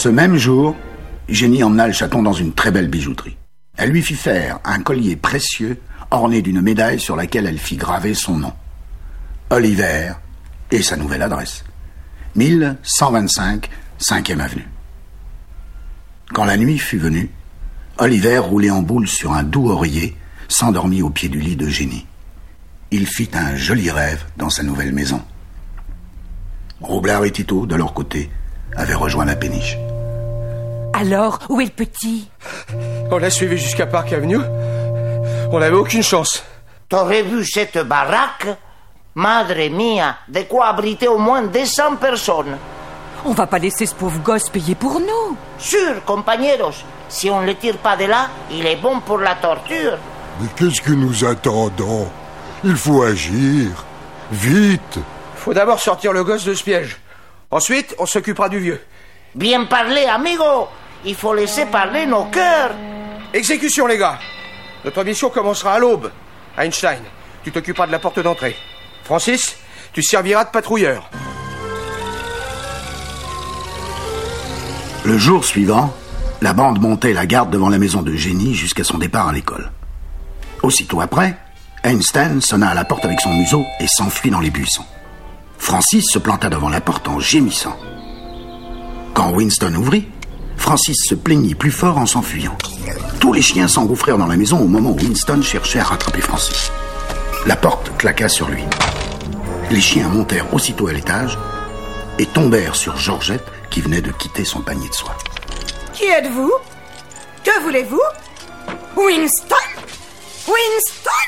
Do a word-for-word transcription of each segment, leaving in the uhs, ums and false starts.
Ce même jour, Jenny emmena le chaton dans une très belle bijouterie. Elle lui fit faire un collier précieux orné d'une médaille sur laquelle elle fit graver son nom. Oliver et sa nouvelle adresse. mille cent vingt-cinq, cinquième avenue. Quand la nuit fut venue, Oliver, roulé en boule sur un doux oreiller, s'endormit au pied du lit de Jenny. Il fit un joli rêve dans sa nouvelle maison. Roublard et Tito, de leur côté, avaient rejoint la péniche. Alors, où est le petit? On l'a suivi jusqu'à Park Avenue. On n'avait aucune chance. T'aurais vu cette baraque? Madre mia, de quoi abriter au moins deux cents personnes. On va pas laisser ce pauvre gosse payer pour nous. Sûr, compañeros. Si on ne le tire pas de là, il est bon pour la torture. Mais qu'est-ce que nous attendons? Il faut agir. Vite. Faut d'abord sortir le gosse de ce piège. Ensuite, on s'occupera du vieux. Bien parlé, amigo. Il faut laisser parler nos cœurs. Exécution, les gars. Notre mission commencera à l'aube. Einstein, tu t'occuperas de la porte d'entrée. Francis, tu serviras de patrouilleur. Le jour suivant, la bande montait la garde devant la maison de Jenny jusqu'à son départ à l'école. Aussitôt après, Einstein sonna à la porte avec son museau et s'enfuit dans les buissons. Francis se planta devant la porte en gémissant. Quand Winston ouvrit, Francis se plaignit plus fort en s'enfuyant. Tous les chiens s'engouffrèrent dans la maison au moment où Winston cherchait à rattraper Francis. La porte claqua sur lui. Les chiens montèrent aussitôt à l'étage et tombèrent sur Georgette qui venait de quitter son panier de soie. Qui êtes-vous? Que voulez-vous? Winston? Winston?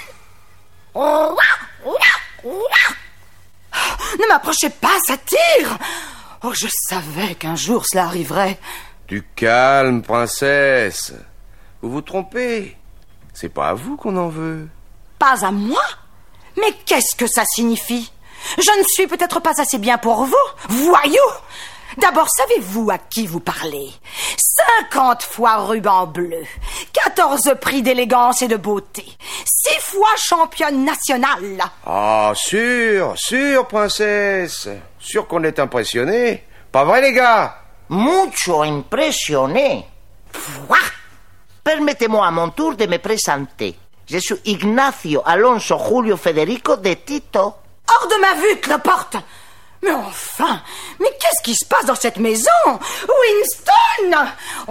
Ne m'approchez pas, ça tire! Oh, je savais qu'un jour cela arriverait. Du calme, princesse. Vous vous trompez. C'est pas à vous qu'on en veut. Pas à moi? Mais qu'est-ce que ça signifie? Je ne suis peut-être pas assez bien pour vous, voyou! D'abord, savez-vous à qui vous parlez? Cinquante fois ruban bleu, quatorze prix d'élégance et de beauté, six fois championne nationale. Ah, sûr, sûr, princesse. Sûr qu'on est impressionné. Pas vrai, les gars? Mucho impressionné. Quoi? Permettez-moi à mon tour de me présenter. Je suis Ignacio Alonso Julio Federico de Tito. Hors de ma vue, cloporte! Mais enfin, mais qu'est-ce qui se passe dans cette maison? Winston!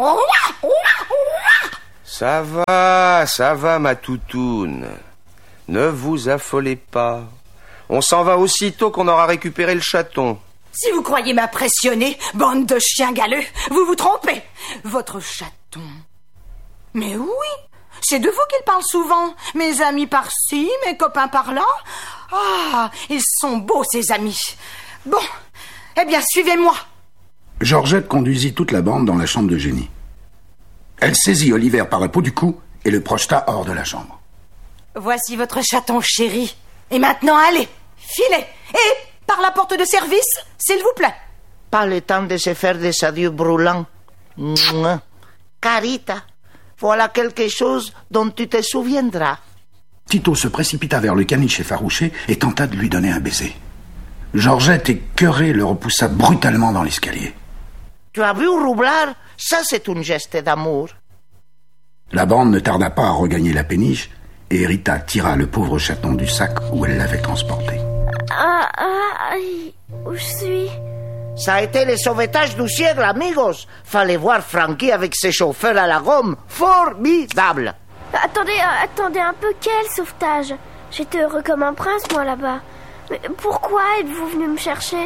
Ça va, ça va, ma toutoune. Ne vous affolez pas. On s'en va aussitôt qu'on aura récupéré le chaton. Si vous croyez m'impressionner, bande de chiens galeux, vous vous trompez. Votre chaton... Mais oui, c'est de vous qu'il parle souvent. Mes amis par-ci, mes copains par-là. Ah, ils sont beaux, ces amis. Bon, eh bien, suivez-moi. Georgette conduisit toute la bande dans la chambre de Jenny. Elle saisit Oliver par la peau du cou et le projeta hors de la chambre. Voici votre chaton chéri. Et maintenant, allez, filez. Et par la porte de service, s'il vous plaît. Pas le temps de se faire des adieux brûlants. Mouah. Carita, voilà quelque chose dont tu te souviendras. Tito se précipita vers le caniche effarouché et tenta de lui donner un baiser. Georgette, écœurée, le repoussa brutalement dans l'escalier. Tu as vu, Roublard? Ça, c'est un geste d'amour. La bande ne tarda pas à regagner la péniche et Rita tira le pauvre chaton du sac où elle l'avait transporté. Ah, ah, où je suis? Ça a été le sauvetage du siècle, amigos. Fallait voir Frankie avec ses chauffeurs à la gomme. Formidable. Attendez, euh, attendez un peu, quel sauvetage? J'étais heureux comme un prince, moi, là-bas. Mais pourquoi êtes-vous venu me chercher?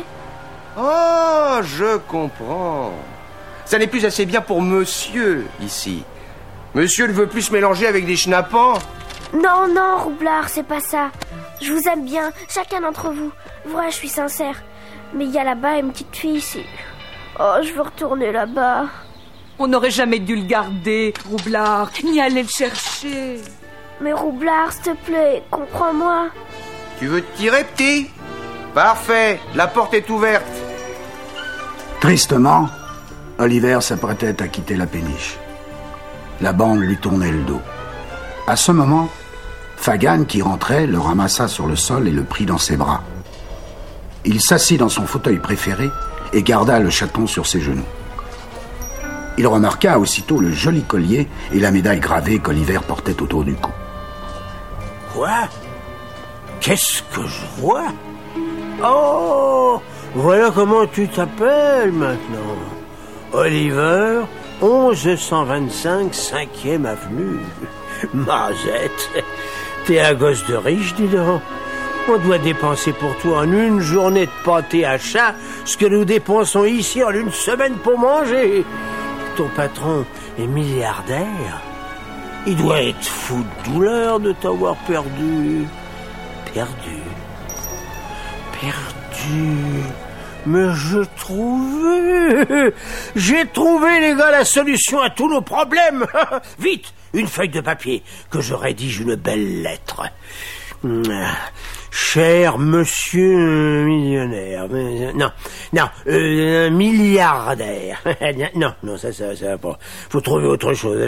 Oh, je comprends. Ça n'est plus assez bien pour monsieur, ici. Monsieur ne veut plus se mélanger avec des schnappants. Non, non, Roublard, c'est pas ça. Je vous aime bien, chacun d'entre vous. Vrai, je suis sincère. Mais il y a là-bas une petite fille ici. Oh, je veux retourner là-bas. On n'aurait jamais dû le garder, Roublard, ni aller le chercher. Mais Roublard, s'il te plaît, comprends-moi. Tu veux te tirer, petit? Parfait, la porte est ouverte. Tristement, Oliver s'apprêtait à quitter la péniche. La bande lui tournait le dos. À ce moment, Fagan, qui rentrait, le ramassa sur le sol et le prit dans ses bras. Il s'assit dans son fauteuil préféré et garda le chaton sur ses genoux. Il remarqua aussitôt le joli collier et la médaille gravée qu'Oliver portait autour du cou. Quoi? Qu'est-ce que je vois? Oh, voilà comment tu t'appelles maintenant. Oliver, onze cent vingt-cinq, cinquième avenue. Mazette, t'es un gosse de riche, dis donc. On doit dépenser pour toi en une journée de pâté à chat ce que nous dépensons ici en une semaine pour manger. Ton patron est milliardaire. Il doit être fou de douleur de t'avoir perdu. Perdu. Perdu. Mais je trouvais... J'ai trouvé, les gars, la solution à tous nos problèmes. Vite, une feuille de papier, que je rédige une belle lettre. Cher monsieur millionnaire... Non, non, euh, milliardaire. Non, non, ça, ça, ça va pas. Faut trouver autre chose.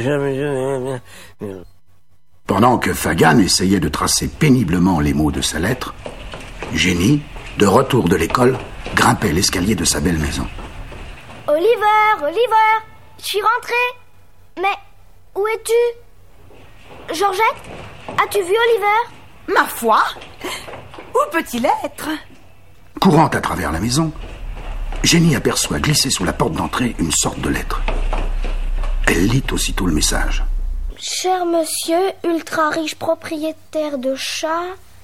Pendant que Fagan essayait de tracer péniblement les mots de sa lettre, Jenny, de retour de l'école, grimpait l'escalier de sa belle maison. Oliver, Oliver, je suis rentrée. Mais où es-tu? Georgette, as-tu vu Oliver? Ma foi, où peut-il être? Courant à travers la maison, Jenny aperçoit glisser sous la porte d'entrée une sorte de lettre. Elle lit aussitôt le message. Cher monsieur, ultra riche propriétaire de chat,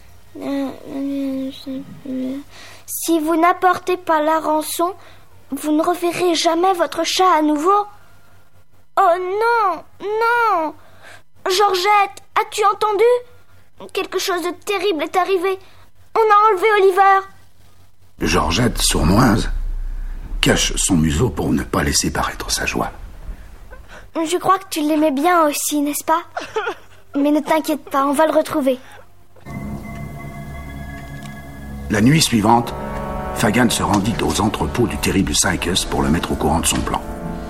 si vous n'apportez pas la rançon, vous ne reverrez jamais votre chat à nouveau. Oh non, non! Georgette, as-tu entendu? Quelque chose de terrible est arrivé. On a enlevé Oliver. Georgette, sournoise, cache son museau pour ne pas laisser paraître sa joie. Je crois que tu l'aimais bien aussi, n'est-ce pas? Mais ne t'inquiète pas, on va le retrouver. La nuit suivante, Fagan se rendit aux entrepôts du terrible Sykes pour le mettre au courant de son plan.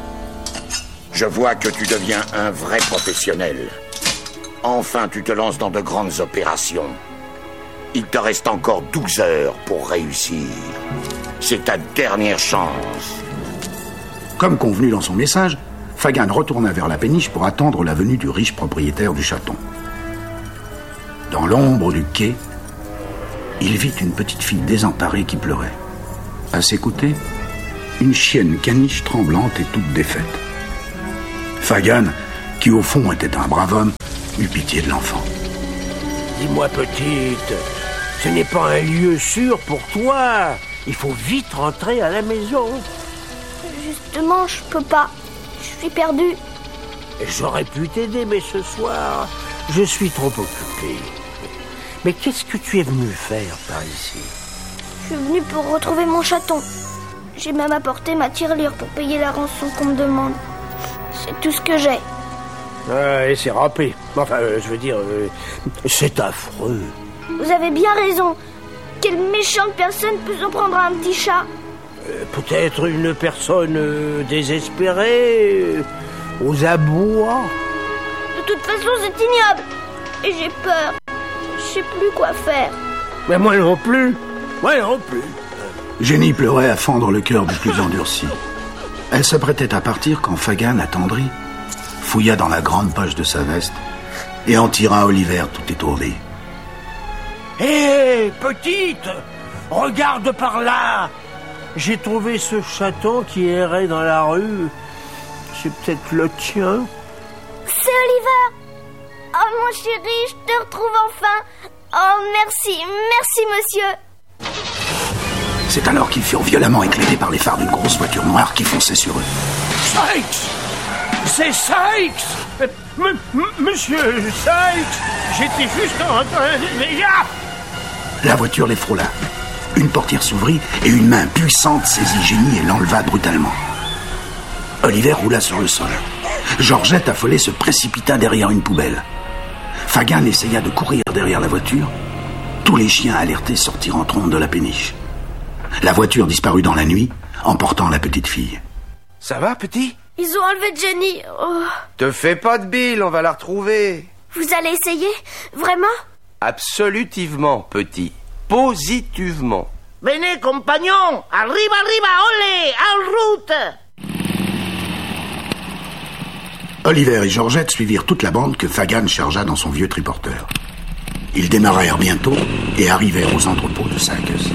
Je vois que tu deviens un vrai professionnel. Enfin, tu te lances dans de grandes opérations. Il te reste encore douze heures pour réussir. C'est ta dernière chance. Comme convenu dans son message, Fagan retourna vers la péniche pour attendre la venue du riche propriétaire du chaton. Dans l'ombre du quai, il vit une petite fille désemparée qui pleurait. À ses côtés, une chienne caniche tremblante et toute défaite. Fagan, qui au fond était un brave homme, eut pitié de l'enfant. Dis-moi, petite, ce n'est pas un lieu sûr pour toi. Il faut vite rentrer à la maison. Justement, je peux pas. Je suis perdue. J'aurais pu t'aider, mais ce soir, je suis trop occupé. Mais qu'est-ce que tu es venu faire par ici? Je suis venue pour retrouver mon chaton. J'ai même apporté ma tirelire pour payer la rançon qu'on me demande. C'est tout ce que j'ai. Ah, et c'est râpé. Enfin, euh, je veux dire, euh, c'est affreux. Vous avez bien raison. Quelle méchante personne peut s'en prendre à un petit chat? euh, Peut-être une personne euh, désespérée, euh, aux abois. De toute façon, c'est ignoble. Et j'ai peur. Je sais plus quoi faire. Mais moi non plus. Moi non plus. Jenny pleurait à fendre le cœur du plus endurci. Elle se prêtait à partir quand Fagan, attendri, fouilla dans la grande poche de sa veste et en tira Oliver tout étourdi. Hé, hey, petite, regarde par là. J'ai trouvé ce chaton qui errait dans la rue. C'est peut-être le tien. C'est Oliver. Oh, mon chéri, je te retrouve enfin. Oh, merci, merci, monsieur. C'est alors qu'ils furent violemment éclairés par les phares d'une grosse voiture noire qui fonçait sur eux. Sykes! C'est Sykes! M- m- Monsieur Sykes! J'étais juste en train de... Ah! La voiture les frôla. Une portière s'ouvrit et une main puissante saisit Jenny et l'enleva brutalement. Oliver roula sur le sol. Georgette, affolée, se précipita derrière une poubelle. Fagan essaya de courir derrière la voiture. Tous les chiens alertés sortirent en trombe de la péniche. La voiture disparut dans la nuit, emportant la petite fille. Ça va, petit? Ils ont enlevé Jenny. Oh. Te fais pas de bile, on va la retrouver. Vous allez essayer? Vraiment? Absolutivement, petit. Positivement. Venez, compagnons. Arriba, arriba, olé, en route. Oliver et Georgette suivirent toute la bande que Fagan chargea dans son vieux triporteur. Ils démarrèrent bientôt et arrivèrent aux entrepôts de Sycus.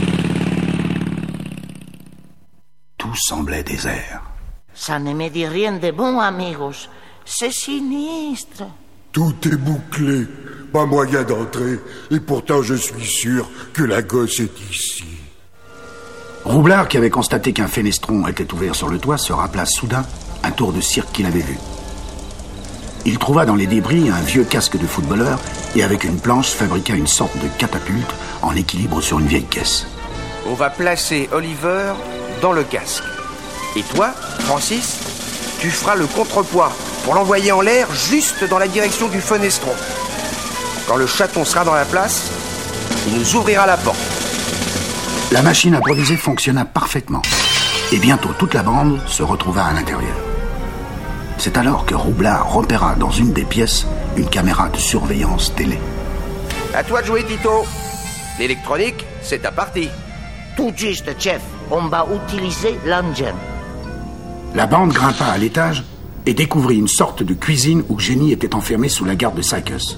Tout semblait désert. Ça ne me dit rien de bon, amigos. C'est sinistre. Tout est bouclé. Pas moyen d'entrer. Et pourtant, je suis sûr que la gosse est ici. Roublard, qui avait constaté qu'un fenestron était ouvert sur le toit, se rappela soudain un tour de cirque qu'il avait vu. Il trouva dans les débris un vieux casque de footballeur et avec une planche fabriqua une sorte de catapulte en équilibre sur une vieille caisse. On va placer Oliver dans le casque. Et toi, Francis, tu feras le contrepoids pour l'envoyer en l'air juste dans la direction du fenestron. Quand le chaton sera dans la place, il nous ouvrira la porte. La machine improvisée fonctionna parfaitement. Et bientôt, toute la bande se retrouva à l'intérieur. C'est alors que Roublard repéra dans une des pièces une caméra de surveillance télé. À toi de jouer, Tito. L'électronique, c'est ta partie. Tout juste, chef. On va utiliser l'engin. La bande grimpa à l'étage et découvrit une sorte de cuisine où Jenny était enfermée sous la garde de Sycus.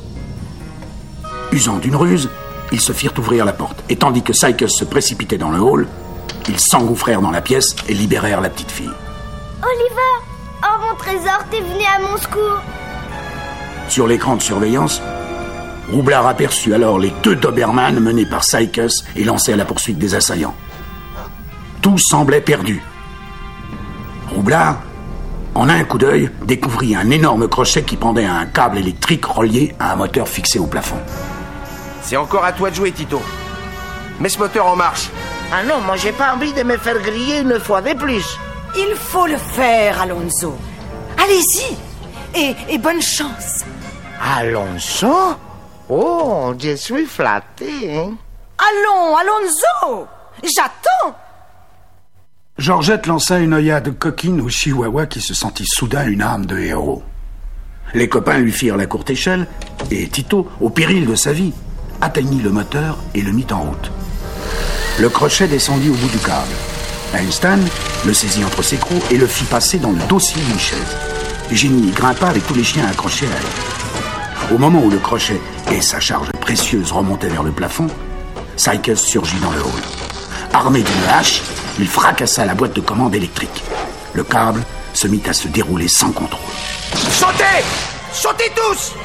Usant d'une ruse, ils se firent ouvrir la porte. Et tandis que Sycus se précipitait dans le hall, ils s'engouffrèrent dans la pièce et libérèrent la petite fille. Oliver! Oh mon trésor, t'es venu à mon secours! Sur l'écran de surveillance, Roublard aperçut alors les deux Doberman menés par Sycus et lancés à la poursuite des assaillants. Tout semblait perdu. Roublard, en un coup d'œil, découvrit un énorme crochet qui pendait à un câble électrique relié à un moteur fixé au plafond. C'est encore à toi de jouer, Tito. Mets ce moteur en marche. Ah non, moi j'ai pas envie de me faire griller une fois de plus. Il faut le faire, Alonso. Allez-y. Et, et bonne chance. Alonso? Oh, je suis flatté, hein? Allons, Alonso. J'attends. Georgette lança une œillade coquine au chihuahua qui se sentit soudain une âme de héros. Les copains lui firent la courte échelle et Tito, au péril de sa vie, atteignit le moteur et le mit en route. Le crochet descendit au bout du câble. Einstein le saisit entre ses crocs et le fit passer dans le dossier d'une chaise. Jenny y grimpa avec tous les chiens accrochés à elle. Au moment où le crochet et sa charge précieuse remontaient vers le plafond, Sycus surgit dans le hall. Armé d'une hache, il fracassa la boîte de commande électrique. Le câble se mit à se dérouler sans contrôle. Sautez! Sautez tous!